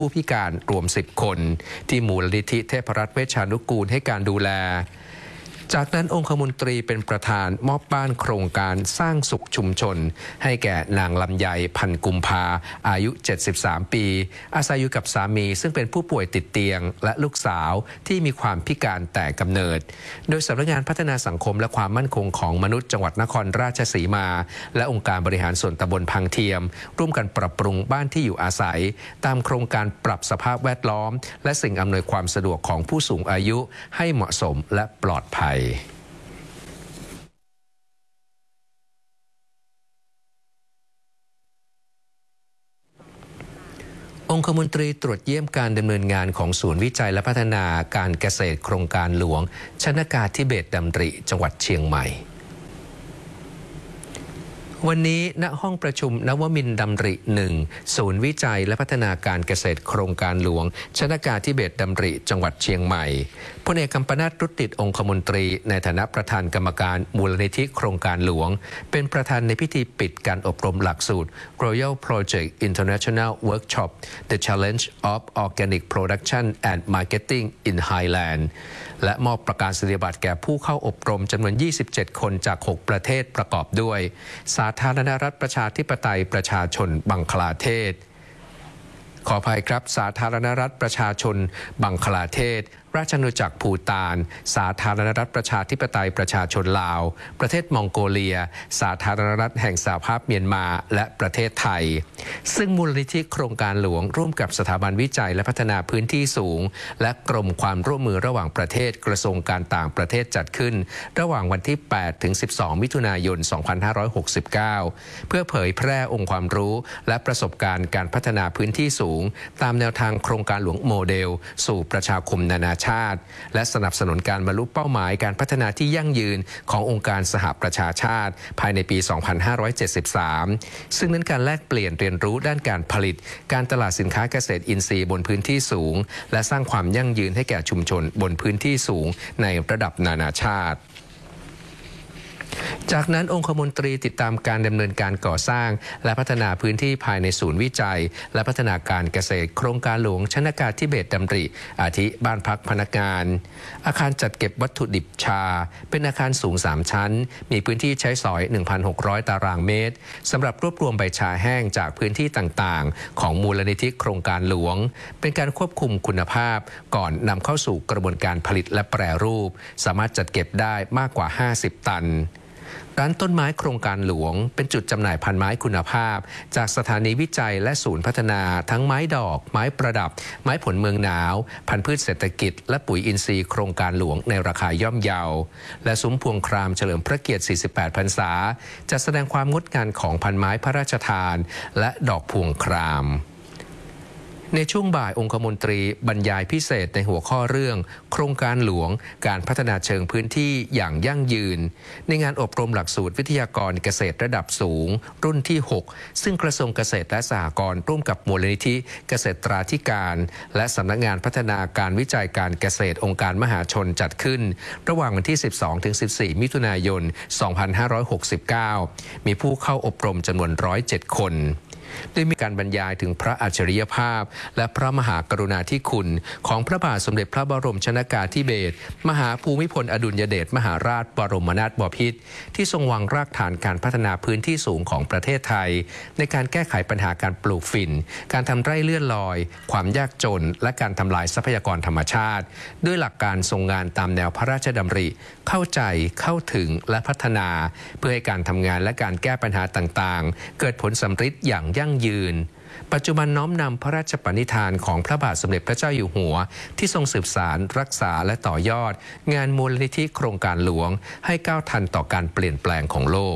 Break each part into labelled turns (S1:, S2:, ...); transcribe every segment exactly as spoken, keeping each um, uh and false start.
S1: ผู้พิการรวมสิบคนที่มูลนิธิเทพรัตน์เวชานุกูลให้การดูแลจากนั้นองคมนตรีเป็นประธานมอบบ้านโครงการสร้างสุขชุมชนให้แก่นางลำไยพันกุมภาอายุเจ็ดสิบสามปีอาศัยอยู่กับสามีซึ่งเป็นผู้ป่วยติดเตียงและลูกสาวที่มีความพิการแต่กำเนิดโดยสำนักงานพัฒนาสังคมและความมั่นคงของมนุษย์จังหวัดนครราชสีมาและองค์การบริหารส่วนตำบลพังเทียมร่วมกันปรับปรุงบ้านที่อยู่อาศัยตามโครงการปรับสภาพแวดล้อมและสิ่งอำนวยความสะดวกของผู้สูงอายุให้เหมาะสมและปลอดภัยองคมนตรีตรวจเยี่ยมการดำเนินงานของศูนย์วิจัยและพัฒนาการเกษตรโครงการหลวงชนกาธิเบศรดำริจังหวัดเชียงใหม่วันนี้ณห้องประชุมนวมินทร์ดำริหนึ่งศูนย์วิจัยและพัฒนาการเกษตรโครงการหลวงชนกาธิเบศรดำริจังหวัดเชียงใหม่พลเอกกัมปนาท รุตติองคมนตรีในฐานะประธานกรรมการมูลนิธิโครงการหลวงเป็นประธานในพิธีปิดการอบรมหลักสูตร Royal Project International Workshop The Challenge of Organic Production and Marketing in Highland และมอบประกาศนียบัตรแก่ผู้เข้าอบรมจำนวนยี่สิบเจ็ดคนจากหกประเทศประกอบด้วยสาธารณรัฐประชาธิปไตยประชาชนบังคลาเทศขออภัยครับสาธารณรัฐประชาชนบังคลาเทศราชอาณาจักรภูฏานสาธารณรัฐประชาธิปไตยประชาชนลาวประเทศมองโกเลียสาธารณรัฐแห่งสหภาพเมียนมาและประเทศไทยซึ่งมูลนิธิโครงการหลวงร่วมกับสถาบันวิจัยและพัฒนาพื้นที่สูงและกรมความร่วมมือระหว่างประเทศกระทรวงการต่างประเทศจัดขึ้นระหว่างวันที่แปดถึงสิบสองมิถุนายนสองพันห้าร้อยหกสิบเก้าเพื่อเผยแพร่องค์ความรู้และประสบการณ์การพัฒนาพื้นที่สูงตามแนวทางโครงการหลวงโมเดลสู่ประชาคมนานาชาติและสนับสนุนการบรรลุเป้าหมายการพัฒนาที่ยั่งยืนขององค์การสหประชาชาติภายในปี สองพันห้าร้อยเจ็ดสิบสาม ซึ่งนั้นการแลกเปลี่ยนเรียนรู้ด้านการผลิตการตลาดสินค้าเกษตรอินทรีย์บนพื้นที่สูงและสร้างความยั่งยืนให้แก่ชุมชนบนพื้นที่สูงในระดับนานาชาติจากนั้นองคมนตรีติดตามการดำเนินการก่อสร้างและพัฒนาพื้นที่ภายในศูนย์วิจัยและพัฒนาการเกษตรโครงการหลวงชนกาธิเบศรดำริอาทิบ้านพักพนักงานอาคารจัดเก็บวัตถุดิบชาเป็นอาคารสูงสามชั้นมีพื้นที่ใช้สอย หนึ่งพันหกร้อย ตารางเมตรสำหรับรวบรวมใบชาแห้งจากพื้นที่ต่างๆของมูลนิธิโครงการหลวงเป็นการควบคุมคุณภาพก่อนนำเข้าสู่กระบวนการผลิตและแปรรูปสามารถจัดเก็บได้มากกว่าห้าสิบตันร้านต้นไม้โครงการหลวงเป็นจุดจำหน่ายพันไม้คุณภาพจากสถานีวิจัยและศูนย์พัฒนาทั้งไม้ดอกไม้ประดับไม้ผลเมืองหนาวพันธุ์พืชเศรษฐกิจและปุ๋ยอินทรีย์โครงการหลวงในราคาย่อมเยาและซุ้มพวงครามเฉลิมพระเกียรติสี่สิบแปดพรรษาจะแสดงความงดงามของพันไม้พระราชทานและดอกพวงครามในช่วงบ่ายองคมนตรีบรรยายพิเศษในหัวข้อเรื่องโครงการหลวงการพัฒนาเชิงพื้นที่อย่างยั่งยืนในงานอบรมหลักสูตรวิทยากรเกษตรระดับสูงรุ่นที่หกซึ่งกระทรวงเกษตรและสหกรณ์ร่วมกับมูลนิธิเกษตราธิการและสำนักงานพัฒนาการวิจัยการเกษตรองค์การมหาชนจัดขึ้นระหว่างวันที่ สิบสองถึงสิบสี่ มิถุนายน สองพันห้าร้อยหกสิบเก้ามีผู้เข้าอบรมจำนวนหนึ่งร้อยเจ็ดคนได้มีการบรรยายถึงพระอัจฉริยภาพและพระมหากรุณาธิคุณของพระบาทสมเด็จพระบรมชนกาธิเบศรมหาภูมิพลอดุลยเดชมหาราชบรมนาถบพิตรที่ทรงวางรากฐานการพัฒนาพื้นที่สูงของประเทศไทยในการแก้ไขปัญหาการปลูกฝิ่นการทำไร่เลื่อนลอยความยากจนและการทำลายทรัพยากรธรรมชาติด้วยหลักการทรงงานตามแนวพระราชดำริเข้าใจเข้าถึงและพัฒนาเพื่อให้การทำงานและการแก้ปัญหาต่างๆเกิดผลสำฤทธิ์อย่างยั่งยืนปัจจุบันน้อมนำพระราชปณิธานของพระบาทสมเด็จพระเจ้าอยู่หัวที่ทรงสืบสานรักษาและต่อยอดงานมูลนิธิโครงการหลวงให้ก้าวทันต่อการเปลี่ยนแปลงของโลก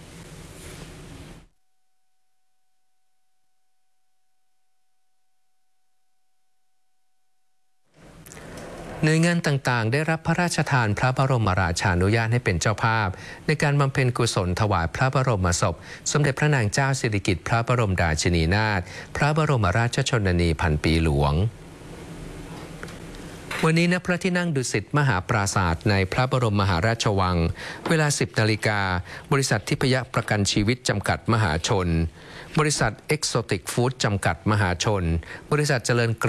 S1: หน่วยงานต่างๆได้รับพระราชทานพระบรมราชานุญาตให้เป็นเจ้าภาพในการบำเพ็ญกุศลถวายพระบรมศพสมเด็จพระนางเจ้าสิริกิติ์พระบรมราชินีนาถพระบรมราชชนนีพันปีหลวงวันนี้ณพระที่นั่งดุสิตมหาปราสาทในพระบรมมหาราชวังเวลา สิบนาฬิกาบริษัททิพยประกันชีวิตจำกัดมหาชนบริษัทเอ็กโซติกฟู้ดจำกัดมหาชนบริษัทเจริญ